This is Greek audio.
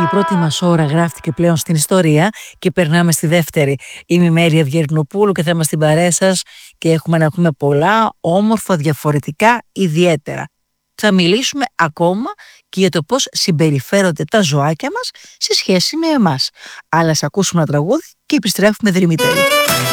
Η πρώτη μας ώρα γράφτηκε πλέον στην ιστορία και περνάμε στη δεύτερη. Είμαι η Μέρη Ευγερνοπούλου και θα είμαστε στην παρέα σας και έχουμε να πούμε πολλά όμορφα, διαφορετικά, ιδιαίτερα. Θα μιλήσουμε ακόμα και για το πώς συμπεριφέρονται τα ζωάκια μας σε σχέση με εμάς. Αλλά ας ακούσουμε ένα τραγούδι και επιστρέφουμε δρυμύτεροι.